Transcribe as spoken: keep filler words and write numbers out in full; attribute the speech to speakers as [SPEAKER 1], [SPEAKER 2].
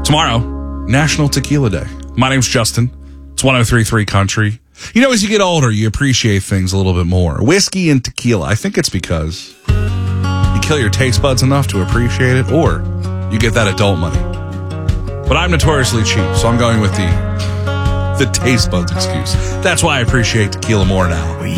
[SPEAKER 1] Tomorrow, National Tequila Day. My name's Justin. It's one oh three point three Country. You know, as you get older, you appreciate things a little bit more. Whiskey and tequila. I think it's because you kill your taste buds enough to appreciate it, or you get that adult money. But I'm notoriously cheap, so I'm going with the the taste buds excuse. That's why I appreciate tequila more now.